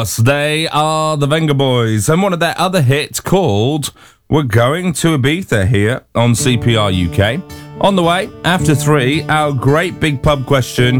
They are the Venga Boys, and one of their other hits called We're Going to Ibiza here on CPR UK. On the way, after 3, our great big pub question.